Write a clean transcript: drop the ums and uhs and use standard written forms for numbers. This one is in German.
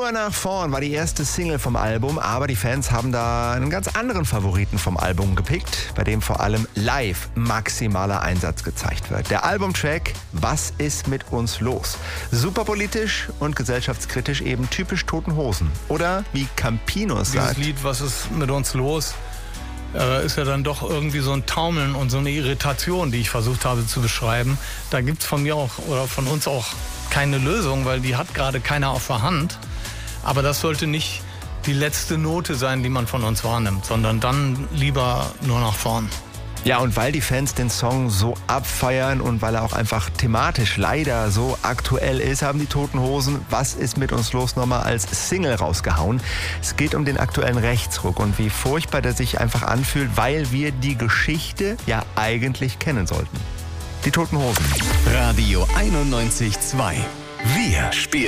Nur nach vorn war die erste Single vom Album, aber die Fans haben da einen ganz anderen Favoriten vom Album gepickt, bei dem vor allem live maximaler Einsatz gezeigt wird. Der Albumtrack Was ist mit uns los? Super politisch und gesellschaftskritisch, eben typisch Toten Hosen. Oder wie Campino sagt: Dieses Lied Was ist mit uns los? Ist ja dann doch irgendwie so ein Taumeln und so eine Irritation, die ich versucht habe zu beschreiben. Da gibt es von mir auch oder von uns auch keine Lösung, weil die hat gerade keiner auf der Hand. Aber das sollte nicht die letzte Note sein, die man von uns wahrnimmt, sondern dann lieber nur nach vorn. Ja, und weil die Fans den Song so abfeiern und weil er auch einfach thematisch leider so aktuell ist, haben die Toten Hosen Was ist mit uns los nochmal als Single rausgehauen. Es geht um den aktuellen Rechtsruck und wie furchtbar der sich einfach anfühlt, weil wir die Geschichte ja eigentlich kennen sollten. Die Toten Hosen. Radio 91.2. Wir spielen